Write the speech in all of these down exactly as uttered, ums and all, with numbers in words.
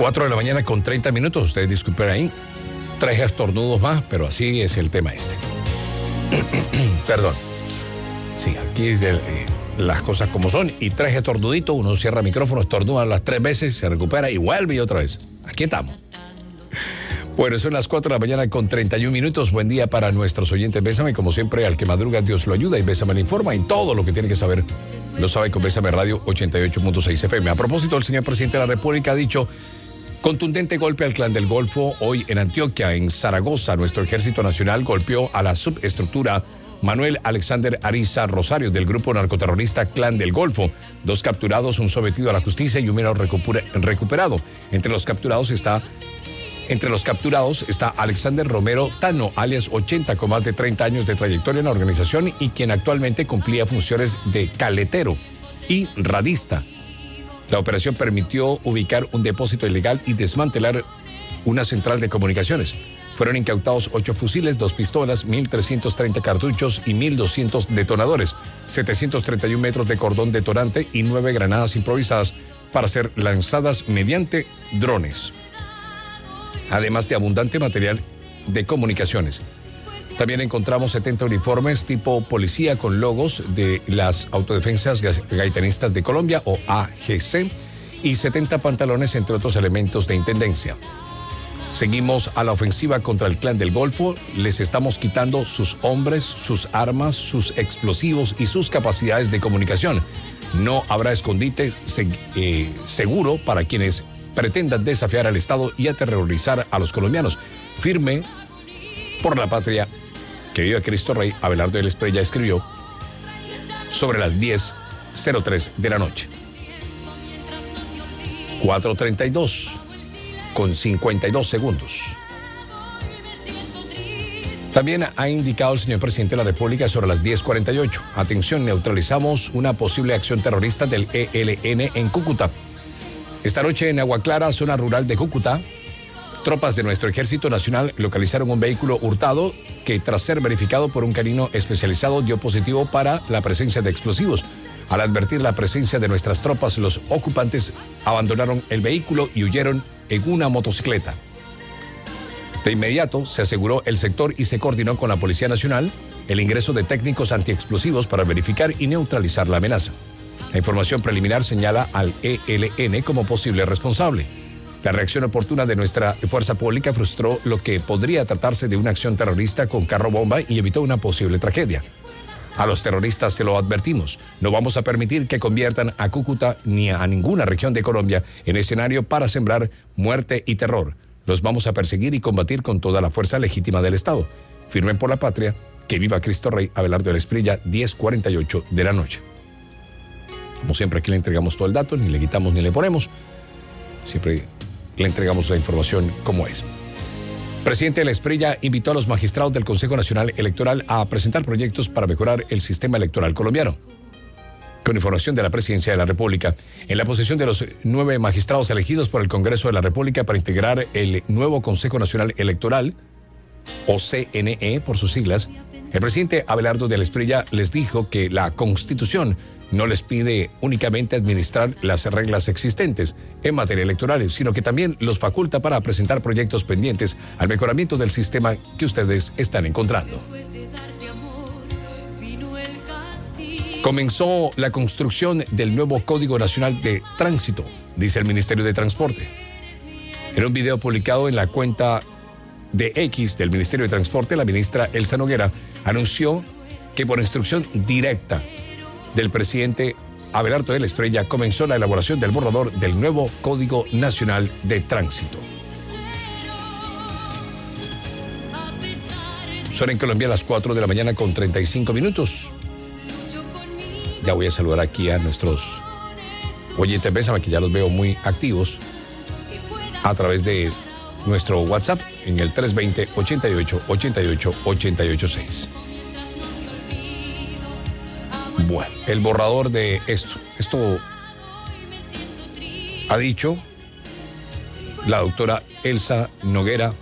cuatro de la mañana con treinta minutos. Ustedes disculpen ahí. Tres estornudos más, pero así es el tema este. Perdón. Sí, aquí es el, eh, las cosas como son. Y tres estornuditos, uno cierra el micrófono, estornuda las tres veces, se recupera y vuelve y otra vez. Aquí estamos. Bueno, son las cuatro de la mañana con treinta y un minutos. Buen día para nuestros oyentes. Bésame, como siempre, al que madruga, Dios lo ayuda y Bésame le informa y todo lo que tiene que saber lo sabe con Bésame Radio ochenta y ocho punto seis F M. A propósito, el señor presidente de la República ha dicho: contundente golpe al Clan del Golfo. Hoy en Antioquia, en Zaragoza, nuestro Ejército Nacional golpeó a la subestructura Manuel Alexander Ariza Rosario del grupo narcoterrorista Clan del Golfo. Dos capturados, un sometido a la justicia y un menor recupera, recuperado. Entre los capturados está Entre los capturados está Alexander Romero Tano, alias ochenta, con más de treinta años de trayectoria en la organización y quien actualmente cumplía funciones de caletero y radista. La operación permitió ubicar un depósito ilegal y desmantelar una central de comunicaciones. Fueron incautados ocho fusiles, dos pistolas, mil trescientos treinta cartuchos y mil doscientos detonadores, setecientos treinta y un metros de cordón detonante y nueve granadas improvisadas para ser lanzadas mediante drones, además de abundante material de comunicaciones. También encontramos setenta uniformes tipo policía con logos de las Autodefensas Gaitanistas de Colombia, o A G C, y setenta pantalones, entre otros elementos de intendencia. Seguimos a la ofensiva contra el Clan del Golfo. Les estamos quitando sus hombres, sus armas, sus explosivos y sus capacidades de comunicación. No habrá escondite seg- eh, seguro para quienes pretendan desafiar al Estado y aterrorizar a los colombianos. Firme por la patria, que viva Cristo Rey. Abelardo del Esprella escribió sobre las diez cero tres de la noche. cuatro treinta y dos con cincuenta y dos segundos. También ha indicado el señor presidente de la República sobre las diez cuarenta y ocho. Atención, neutralizamos una posible acción terrorista del E L N en Cúcuta. Esta noche en Agua Clara, zona rural de Cúcuta, tropas de nuestro Ejército Nacional localizaron un vehículo hurtado que, tras ser verificado por un canino especializado, dio positivo para la presencia de explosivos. Al advertir la presencia de nuestras tropas, los ocupantes abandonaron el vehículo y huyeron en una motocicleta. De inmediato se aseguró el sector y se coordinó con la Policía Nacional el ingreso de técnicos antiexplosivos para verificar y neutralizar la amenaza. La información preliminar señala al E L N como posible responsable. La reacción oportuna de nuestra fuerza pública frustró lo que podría tratarse de una acción terrorista con carro bomba y evitó una posible tragedia. A los terroristas se lo advertimos: no vamos a permitir que conviertan a Cúcuta ni a ninguna región de Colombia en escenario para sembrar muerte y terror. Los vamos a perseguir y combatir con toda la fuerza legítima del Estado. Firmen por la patria, que viva Cristo Rey. Abelardo del Esprilla, diez cuarenta y ocho de la noche. Como siempre, aquí le entregamos todo el dato, ni le quitamos ni le ponemos. Siempre le entregamos la información como es. Presidente de la Esprilla invitó a los magistrados del Consejo Nacional Electoral a presentar proyectos para mejorar el sistema electoral colombiano. Con información de la Presidencia de la República, en la posesión de los nueve magistrados elegidos por el Congreso de la República para integrar el nuevo Consejo Nacional Electoral, o C N E por sus siglas, el presidente Abelardo del Esprilla les dijo que la Constitución no les pide únicamente administrar las reglas existentes en materia electoral, sino que también los faculta para presentar proyectos pendientes al mejoramiento del sistema que ustedes están encontrando. Comenzó la construcción del nuevo Código Nacional de Tránsito, dice el Ministerio de Transporte. En un video publicado en la cuenta de X del Ministerio de Transporte, la ministra Elsa Noguera anunció que por instrucción directa del presidente Abelardo del Esprella comenzó la elaboración del borrador del nuevo Código Nacional de Tránsito. Son en Colombia las cuatro de la mañana con treinta y cinco minutos. Ya voy a saludar aquí a nuestros oyentes, Bésame, que ya los veo muy activos a través de nuestro WhatsApp en el tres dos cero, ochenta y ocho, ochenta y ocho, ochenta y ocho seis. Bueno, el borrador de esto. Esto ha dicho la doctora Elsa Noguera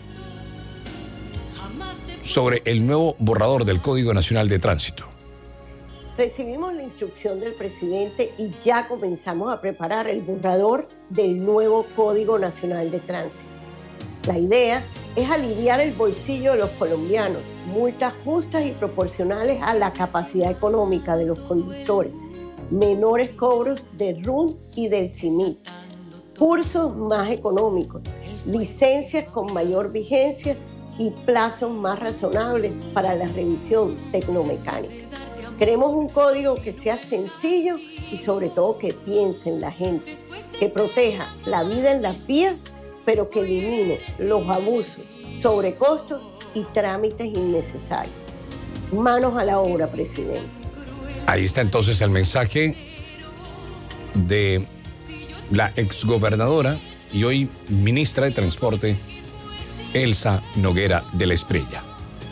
sobre el nuevo borrador del Código Nacional de Tránsito. Recibimos la instrucción del presidente y ya comenzamos a preparar el borrador del nuevo Código Nacional de Tránsito. La idea es aliviar el bolsillo de los colombianos, multas justas y proporcionales a la capacidad económica de los conductores, menores cobros del R U N y del C I M I T, cursos más económicos, licencias con mayor vigencia y plazos más razonables para la revisión tecnomecánica. Queremos un código que sea sencillo y sobre todo que piense en la gente, que proteja la vida en las vías, pero que elimine los abusos, sobrecostos y trámites innecesarios. Manos a la obra, presidente. Ahí está entonces el mensaje de la exgobernadora y hoy ministra de Transporte, Elsa Noguera de la Espriella.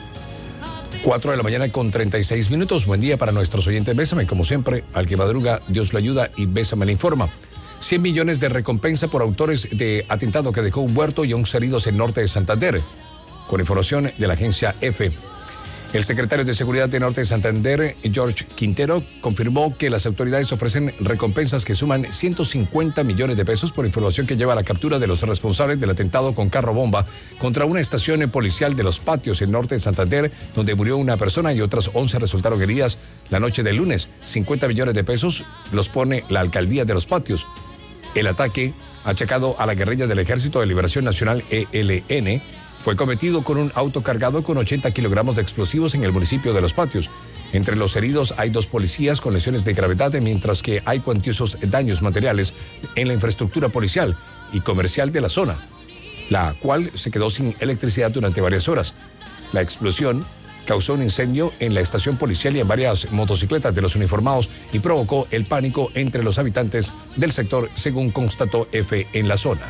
cuatro de la mañana con treinta y seis minutos. Buen día para nuestros oyentes. Bésame, como siempre, al que madruga, Dios lo ayuda y Bésame le informa. cien millones de recompensa por autores de atentado que dejó un muerto y once heridos en norte de Santander. Con información de la agencia EFE. El secretario de Seguridad de Norte de Santander, George Quintero, confirmó que las autoridades ofrecen recompensas que suman ciento cincuenta millones de pesos por información que lleva a la captura de los responsables del atentado con carro bomba contra una estación policial de Los Patios en norte de Santander, donde murió una persona y otras once resultaron heridas la noche del lunes. cincuenta millones de pesos los pone la alcaldía de Los Patios. El ataque, achacado a la guerrilla del Ejército de Liberación Nacional E L N, fue cometido con un auto cargado con ochenta kilogramos de explosivos en el municipio de Los Patios. Entre los heridos hay dos policías con lesiones de gravedad, mientras que hay cuantiosos daños materiales en la infraestructura policial y comercial de la zona, la cual se quedó sin electricidad durante varias horas. La explosión causó un incendio en la estación policial y en varias motocicletas de los uniformados y provocó el pánico entre los habitantes del sector, según constató EFE en la zona.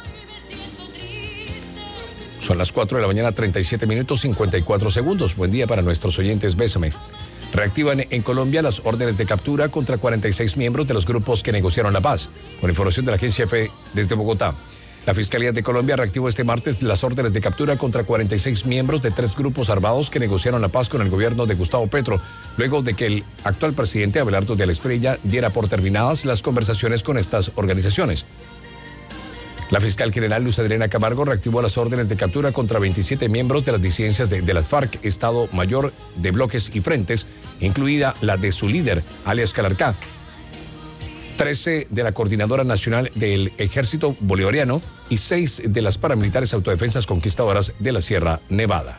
Son las cuatro de la mañana, treinta y siete minutos, cincuenta y cuatro segundos. Buen día para nuestros oyentes. Bésame. Reactivan en Colombia las órdenes de captura contra cuarenta y seis miembros de los grupos que negociaron la paz. Con información de la agencia EFE desde Bogotá. La Fiscalía de Colombia reactivó este martes las órdenes de captura contra cuarenta y seis miembros de tres grupos armados que negociaron la paz con el gobierno de Gustavo Petro, luego de que el actual presidente Abelardo de la Espriella diera por terminadas las conversaciones con estas organizaciones. La fiscal general Luz Adriana Camargo reactivó las órdenes de captura contra veintisiete miembros de las disidencias de, de las FARC, Estado Mayor de Bloques y Frentes, incluida la de su líder, alias Calarcá, trece de la Coordinadora Nacional del Ejército Bolivariano y seis de las paramilitares autodefensas conquistadoras de la Sierra Nevada.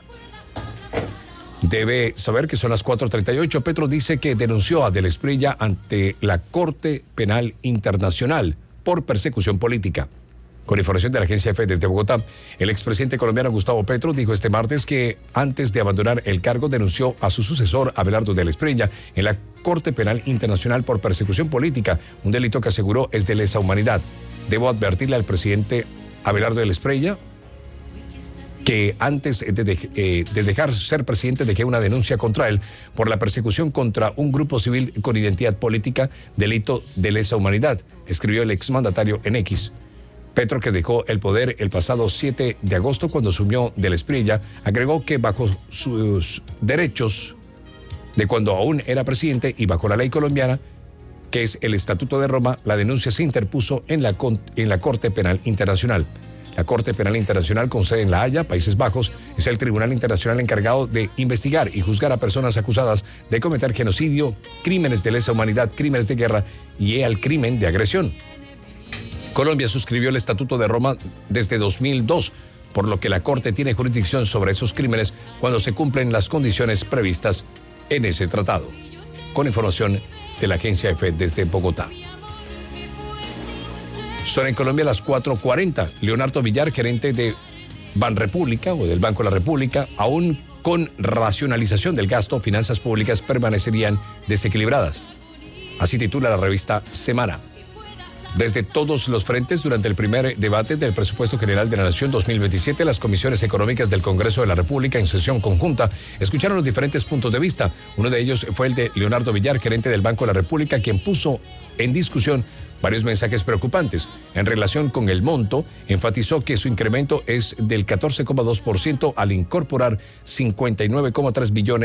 Debe saber que son las cuatro treinta y ocho. Petro dice que denunció a de la Espriella ante la Corte Penal Internacional por persecución política. Con información de la agencia EFE desde Bogotá, el expresidente colombiano Gustavo Petro dijo este martes que antes de abandonar el cargo denunció a su sucesor Abelardo de la Espriella en la Corte Penal Internacional por persecución política, un delito que aseguró es de lesa humanidad. Debo advertirle al presidente Abelardo de la Espriella que antes de, de, eh, de dejar ser presidente dejé una denuncia contra él por la persecución contra un grupo civil con identidad política, delito de lesa humanidad, escribió el exmandatario en X. Petro, que dejó el poder el pasado siete de agosto cuando asumió de la Espriella, agregó que bajo sus derechos de cuando aún era presidente y bajo la ley colombiana, que es el Estatuto de Roma, la denuncia se interpuso en la, en la Corte Penal Internacional. La Corte Penal Internacional, con sede en La Haya, Países Bajos, es el tribunal internacional encargado de investigar y juzgar a personas acusadas de cometer genocidio, crímenes de lesa humanidad, crímenes de guerra y el crimen de agresión. Colombia suscribió el Estatuto de Roma desde dos mil dos, por lo que la Corte tiene jurisdicción sobre esos crímenes cuando se cumplen las condiciones previstas en ese tratado. Con información de la agencia EFE desde Bogotá. Son en Colombia las cuatro cuarenta. Leonardo Villar, gerente de Banrepública o del Banco de la República, aún con racionalización del gasto, finanzas públicas permanecerían desequilibradas. Así titula la revista Semana. Desde todos los frentes, durante el primer debate del Presupuesto General de la Nación dos mil veintisiete, las comisiones económicas del Congreso de la República en sesión conjunta escucharon los diferentes puntos de vista. Uno de ellos fue el de Leonardo Villar, gerente del Banco de la República, quien puso en discusión varios mensajes preocupantes. En relación con el monto, enfatizó que su incremento es del catorce coma dos por ciento al incorporar cincuenta y nueve coma tres billones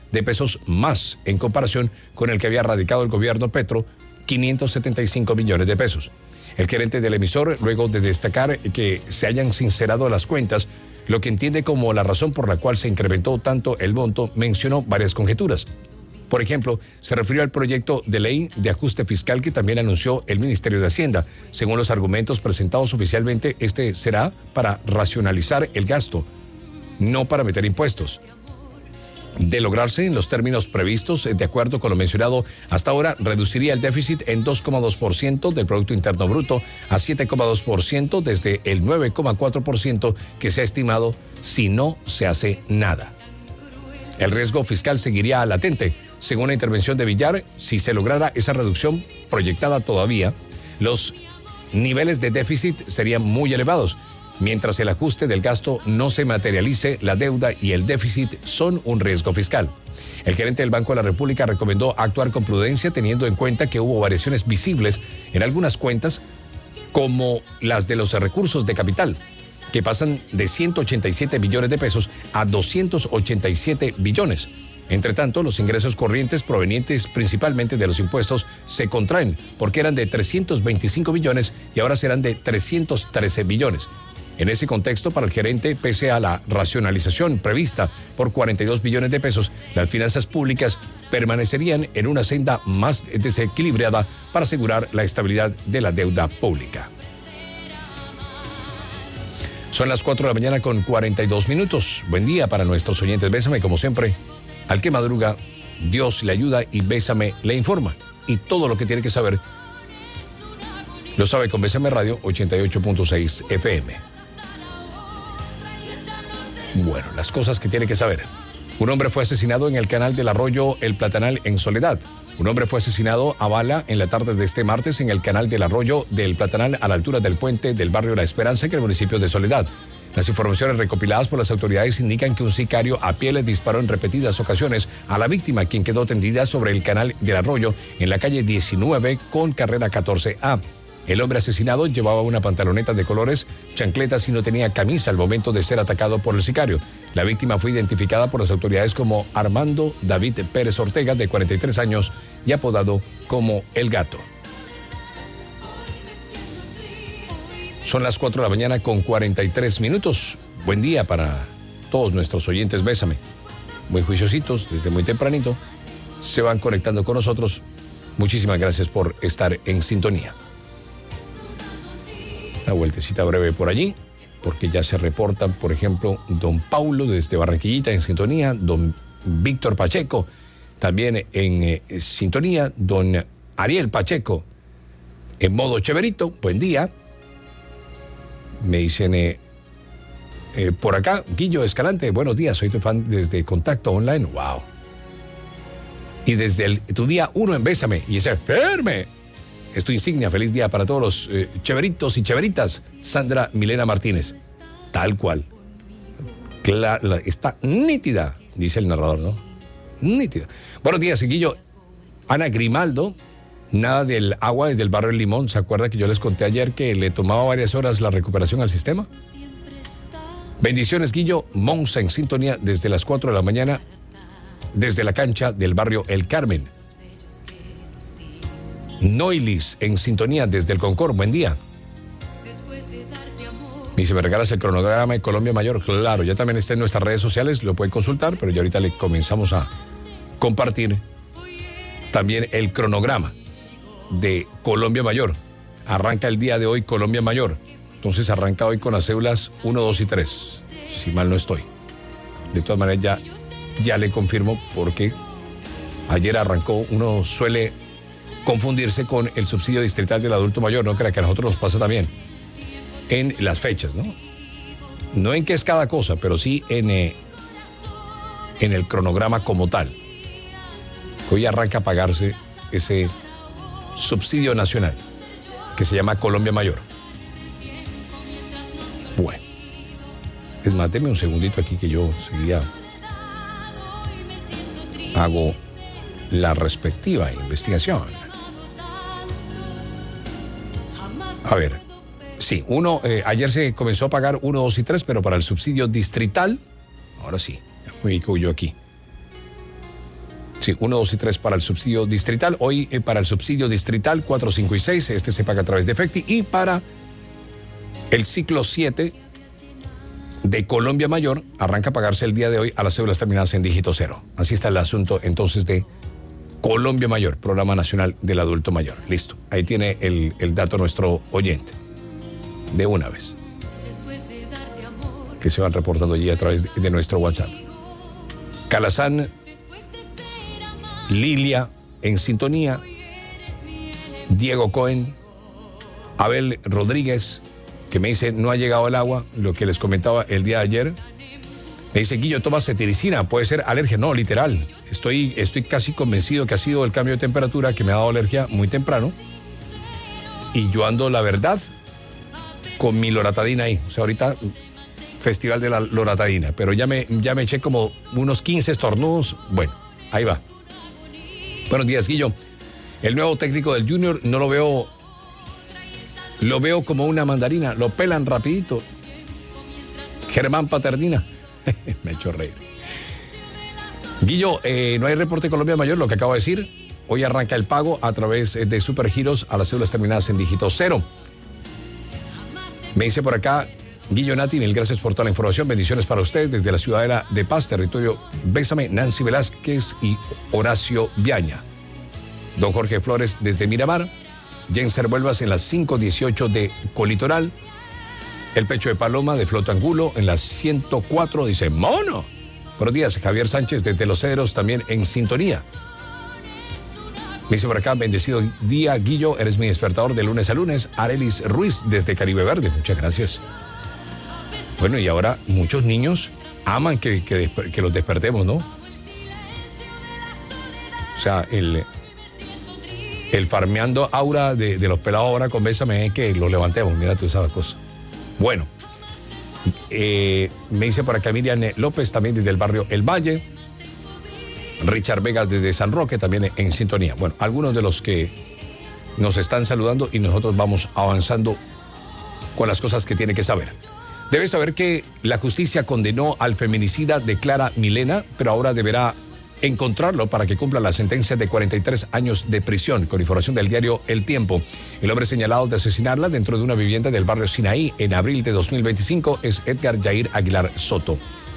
de pesos más en comparación con el que había radicado el gobierno Petro, quinientos setenta y cinco millones de pesos. El gerente del emisor, luego de destacar que se hayan sincerado las cuentas, lo que entiende como la razón por la cual se incrementó tanto el monto, mencionó varias conjeturas. Por ejemplo, se refirió al proyecto de ley de ajuste fiscal que también anunció el Ministerio de Hacienda. Según los argumentos presentados oficialmente, este será para racionalizar el gasto, no para meter impuestos. De lograrse en los términos previstos, de acuerdo con lo mencionado hasta ahora, reduciría el déficit en dos coma dos por ciento del Producto Interno Bruto a siete coma dos por ciento desde el nueve coma cuatro por ciento que se ha estimado si no se hace nada. El riesgo fiscal seguiría latente. Según la intervención de Villar, si se lograra esa reducción proyectada todavía, los niveles de déficit serían muy elevados. Mientras el ajuste del gasto no se materialice, la deuda y el déficit son un riesgo fiscal. El gerente del Banco de la República recomendó actuar con prudencia teniendo en cuenta que hubo variaciones visibles en algunas cuentas, como las de los recursos de capital, que pasan de ciento ochenta y siete billones de pesos a doscientos ochenta y siete billones. Entre tanto, los ingresos corrientes provenientes principalmente de los impuestos se contraen, porque eran de trescientos veinticinco billones y ahora serán de trescientos trece billones. En ese contexto, para el gerente, pese a la racionalización prevista por cuarenta y dos billones de pesos, las finanzas públicas permanecerían en una senda más desequilibrada para asegurar la estabilidad de la deuda pública. Son las cuatro de la mañana con cuarenta y dos minutos. Buen día para nuestros oyentes. Bésame, como siempre, al que madruga, Dios le ayuda y Bésame le informa. Y todo lo que tiene que saber lo sabe con Bésame Radio ochenta y ocho punto seis F M. Bueno, las cosas que tiene que saber. Un hombre fue asesinado en el canal del arroyo El Platanal en Soledad. Un hombre fue asesinado a bala en la tarde de este martes en el canal del arroyo del Platanal a la altura del puente del barrio La Esperanza en el municipio de Soledad. Las informaciones recopiladas por las autoridades indican que un sicario a pie le disparó en repetidas ocasiones a la víctima, quien quedó tendida sobre el canal del arroyo en la calle diecinueve con carrera catorce A. El hombre asesinado llevaba una pantaloneta de colores, chancletas y no tenía camisa al momento de ser atacado por el sicario. La víctima fue identificada por las autoridades como Armando David Pérez Ortega, de cuarenta y tres años, y apodado como El Gato. Son las cuatro de la mañana con cuarenta y tres minutos. Buen día para todos nuestros oyentes. Bésame. Muy juiciositos, desde muy tempranito. Se van conectando con nosotros. Muchísimas gracias por estar en sintonía. Una vueltecita breve por allí, porque ya se reportan, por ejemplo, don Paulo desde Barranquillita en sintonía, don Víctor Pacheco también en eh, sintonía, don Ariel Pacheco en modo cheverito. Buen día. Me dicen eh, eh, por acá, Guillo Escalante, buenos días, soy tu fan desde Contacto Online. Wow. Y desde el, tu día uno en Bésame y ese firme. Es tu insignia. Feliz día para todos los eh, cheveritos y cheveritas. Sandra Milena Martínez. Tal cual. Cla- la, está nítida, dice el narrador, ¿no? Nítida. Buenos días, Guillo. Ana Grimaldo. Nada del agua desde el barrio El Limón. ¿Se acuerda que yo les conté ayer que le tomaba varias horas la recuperación al sistema? Bendiciones, Guillo. Monza en sintonía desde las cuatro de la mañana. Desde la cancha del barrio El Carmen. Noilis en sintonía desde el Concord. Buen día. Y si me regalas el cronograma de Colombia Mayor, claro, ya también está en nuestras redes sociales, lo puede consultar, pero ya ahorita le comenzamos a compartir también el cronograma de Colombia Mayor. Arranca el día de hoy Colombia Mayor. Entonces arranca hoy con las cédulas uno, dos y tres, si mal no estoy. De todas maneras ya, ya le confirmo porque ayer arrancó, uno suele confundirse con el subsidio distrital del adulto mayor, no crea que a nosotros nos pasa también en las fechas, ¿no? No en qué es cada cosa, pero sí en, eh, en el cronograma como tal. Hoy arranca a pagarse ese subsidio nacional que se llama Colombia Mayor. Bueno, es más, deme un segundito aquí que yo seguía, hago la respectiva investigación. A ver, sí, uno, eh, ayer se comenzó a pagar uno, dos y tres, pero para el subsidio distrital, ahora sí, me ubico yo aquí. Sí, uno, dos y tres para el subsidio distrital. Hoy eh, para el subsidio distrital cuatro, cinco y seis, este se paga a través de Efecti. Y para el ciclo siete de Colombia Mayor, arranca a pagarse el día de hoy a las cédulas terminadas en dígito cero. Así está el asunto entonces de Colombia Mayor, Programa Nacional del Adulto Mayor. Listo, ahí tiene el, el dato nuestro oyente. De una vez. Que se van reportando allí a través de, de nuestro WhatsApp. Calazán, Lilia en sintonía, Diego Cohen, Abel Rodríguez, que me dice no ha llegado el agua, lo que les comentaba el día de ayer. Me dice, Guillo, toma cetiricina, puede ser alergia. No, literal, estoy, estoy casi convencido que ha sido el cambio de temperatura que me ha dado alergia muy temprano. Y yo ando, la verdad, con mi loratadina ahí. O sea, ahorita, festival de la loratadina. Pero ya me, ya me eché como unos quince estornudos. Bueno, ahí va. Buenos días, Guillo. El nuevo técnico del Junior no lo veo, lo veo como una mandarina. Lo pelan rapidito. Germán Paternina. Me ha hecho reír. Guillo, eh, no hay reporte de Colombia Mayor, lo que acabo de decir. Hoy arranca el pago a través de Supergiros a las cédulas terminadas en dígito cero. Me dice por acá, Guillo, Nati, mil gracias por toda la información. Bendiciones para usted desde la ciudadela de Paz, territorio Bésame, Nancy Velázquez y Horacio Viaña. Don Jorge Flores desde Miramar. Jenser Vuelvas en las cinco dieciocho de Colitoral. El Pecho de Paloma de Flotangulo en las ciento cuatro, dice mono. Buenos días, Javier Sánchez desde Los Cedros, también en sintonía. Me dice por acá, bendecido día, Guillo, eres mi despertador de lunes a lunes. Arelis Ruiz desde Caribe Verde, muchas gracias. Bueno, y ahora muchos niños aman que, que, que los despertemos, ¿no? O sea, el, el farmeando aura de, de los pelados ahora con Bésame es que los levantemos, mira tú esa cosa. Bueno, eh, me dice por acá Miriam López, también desde el barrio El Valle. Richard Vega desde San Roque, también en sintonía. Bueno, algunos de los que nos están saludando y nosotros vamos avanzando con las cosas que tiene que saber. Debe saber que la justicia condenó al feminicida de Clara Milena, pero ahora deberá encontrarlo para que cumpla la sentencia de cuarenta y tres años de prisión, con información del diario El Tiempo. El hombre señalado de asesinarla dentro de una vivienda del barrio Sinaí en abril de dos mil veinticinco es Edgar Jair Aguilar Soto.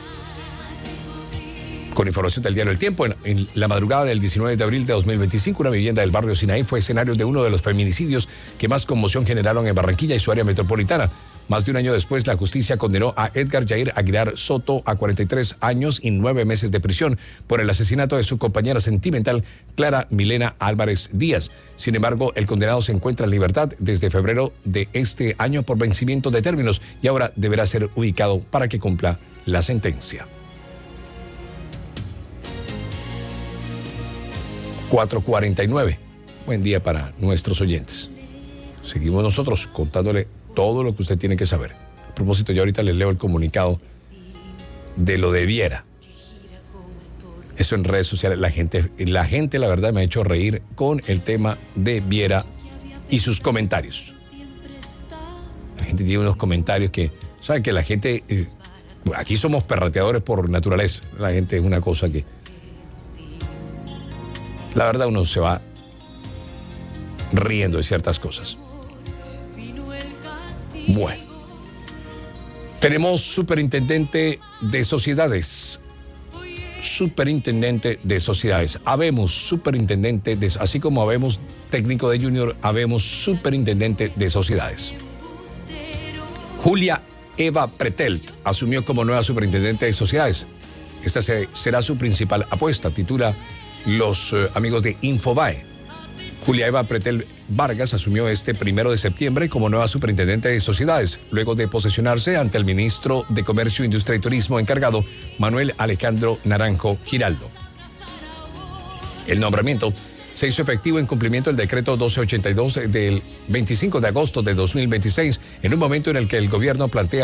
Con información del diario El Tiempo, en, en la madrugada del diecinueve de abril de dos mil veinticinco, una vivienda del barrio Sinaí fue escenario de uno de los feminicidios que más conmoción generaron en Barranquilla y su área metropolitana. Más de un año después, la justicia condenó a Edgar Jair Aguilar Soto a cuarenta y tres años y nueve meses de prisión por el asesinato de su compañera sentimental, Clara Milena Álvarez Díaz. Sin embargo, el condenado se encuentra en libertad desde febrero de este año por vencimiento de términos y ahora deberá ser ubicado para que cumpla la sentencia. cuatro cuarenta y nueve. Buen día para nuestros oyentes. Seguimos nosotros contándole todo lo que usted tiene que saber. A propósito, yo ahorita les leo el comunicado de lo de Viera. Eso en redes sociales, la gente, la gente la verdad me ha hecho reír con el tema de Viera y sus comentarios. La gente tiene unos comentarios que, ¿sabe que la gente, eh, aquí somos perrateadores por naturaleza, la gente es una cosa que, la verdad uno se va riendo de ciertas cosas. Bueno, tenemos superintendente de sociedades, superintendente de sociedades, habemos superintendente, de, así como habemos técnico de Junior, habemos superintendente de sociedades. Julia Eva Pretelt asumió como nueva superintendente de sociedades. Esta se, será su principal apuesta, titula los eh, amigos de Infobae. Julia Eva Pretel Vargas asumió este primero de septiembre como nueva superintendente de sociedades, luego de posesionarse ante el ministro de Comercio, Industria y Turismo encargado, Manuel Alejandro Naranjo Giraldo. El nombramiento se hizo efectivo en cumplimiento del decreto doce ochenta y dos del veinticinco de agosto de dos mil veintiséis, en un momento en el que el gobierno plantea